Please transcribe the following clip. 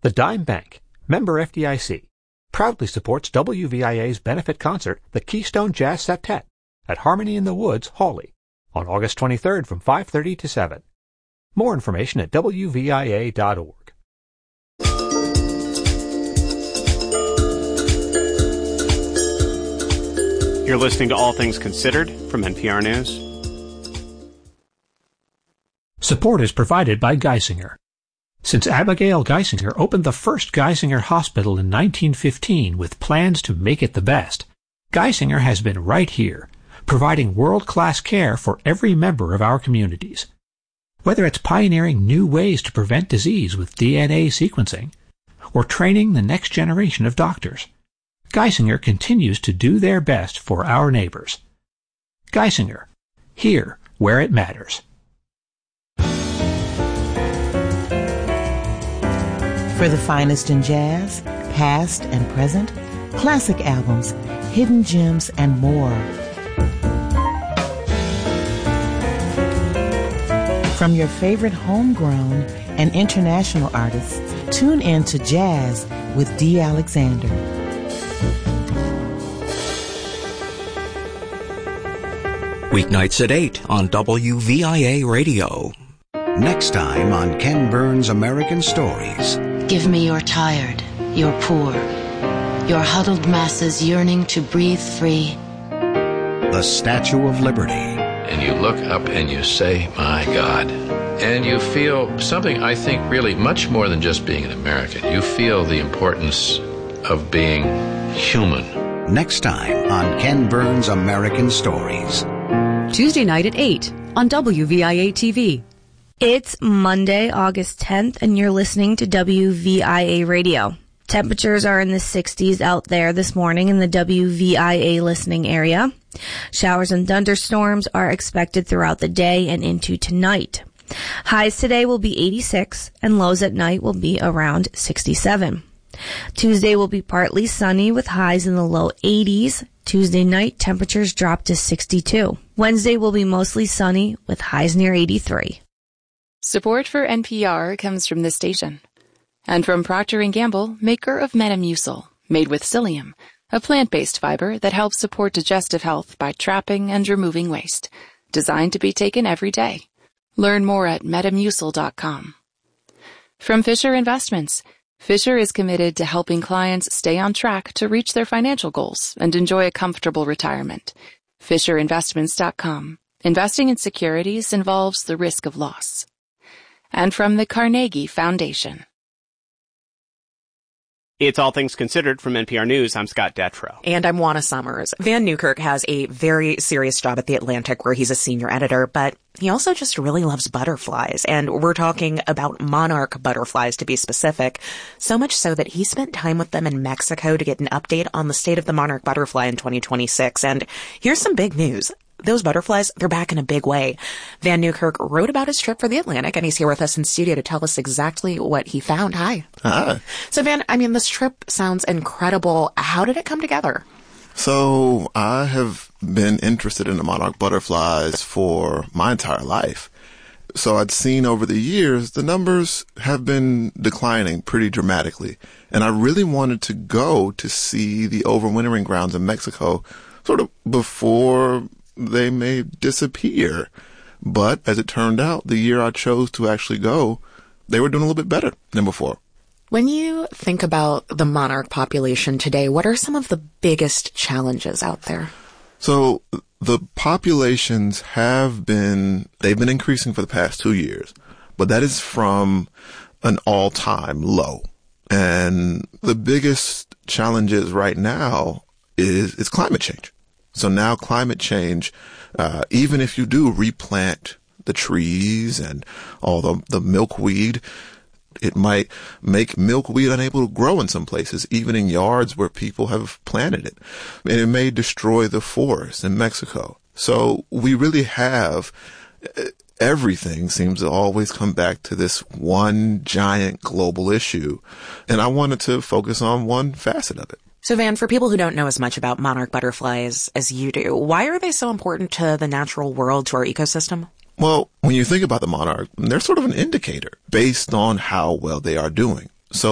The Dime Bank, member FDIC, proudly supports WVIA's benefit concert, the Keystone Jazz Septet, at Harmony in the Woods, Hawley, on August 23rd from 5:30 to 7. More information at WVIA.org. You're listening to All Things Considered from NPR News. Support is provided by Geisinger. Since Abigail Geisinger opened the first Geisinger Hospital in 1915 with plans to make it the best, Geisinger has been right here, providing world-class care for every member of our communities. Whether it's pioneering new ways to prevent disease with DNA sequencing, or training the next generation of doctors, Geisinger continues to do their best for our neighbors. Geisinger, here where it matters. For the finest in jazz, past and present, classic albums, hidden gems, and more. From your favorite homegrown and international artists, tune in to Jazz with D. Alexander. Weeknights at 8 on WVIA Radio. Next time on Ken Burns' American Stories. Give me your tired, your poor, your huddled masses yearning to breathe free. The Statue of Liberty. And you look up and you say, my God. And you feel something, I think, really much more than just being an American. You feel the importance of being human. Next time on Ken Burns' American Stories. Tuesday night at 8 on WVIA TV. It's Monday, August 10th, and you're listening to WVIA Radio. Temperatures are in the 60s out there this morning in the WVIA listening area. Showers and thunderstorms are expected throughout the day and into tonight. Highs today will be 86, and lows at night will be around 67. Tuesday will be partly sunny with highs in the low 80s. Tuesday night, temperatures drop to 62. Wednesday will be mostly sunny with highs near 83. Support for NPR comes from this station. And from Procter & Gamble, maker of Metamucil, made with psyllium, a plant-based fiber that helps support digestive health by trapping and removing waste. Designed to be taken every day. Learn more at Metamucil.com. From Fisher Investments, Fisher is committed to helping clients stay on track to reach their financial goals and enjoy a comfortable retirement. FisherInvestments.com. Investing in securities involves the risk of loss. And from the Carnegie Foundation. It's All Things Considered from NPR News. I'm Scott Detrow. And I'm Juana Summers. Van Newkirk has a very serious job at The Atlantic where he's a senior editor, but he also just really loves butterflies. And we're talking about monarch butterflies, to be specific. So much so that he spent time with them in Mexico to get an update on the state of the monarch butterfly in 2026. And here's some big news. Those butterflies, they're back in a big way. Van Newkirk wrote about his trip for The Atlantic, and he's here with us in studio to tell us exactly what he found. Hi. Hi. So, Van, this trip sounds incredible. How did it come together? So, I have been interested in the monarch butterflies for my entire life. So, I'd seen over the years, the numbers have been declining pretty dramatically. And I really wanted to go to see the overwintering grounds in Mexico sort of before they may disappear. But as it turned out, the year I chose to actually go, they were doing a little bit better than before. When you think about the monarch population today, what are some of the biggest challenges out there? So the populations they've been increasing for the past 2 years, but that is from an all-time low. And the biggest challenges right now is climate change. So now climate change, even if you do replant the trees and all the milkweed, it might make milkweed unable to grow in some places, even in yards where people have planted it. And it may destroy the forest in Mexico. So we really have, everything seems to always come back to this one giant global issue. And I wanted to focus on one facet of it. So, Van, for people who don't know as much about monarch butterflies as you do, why are they so important to the natural world, to our ecosystem? Well, when you think about the monarch, they're sort of an indicator based on how well they are doing.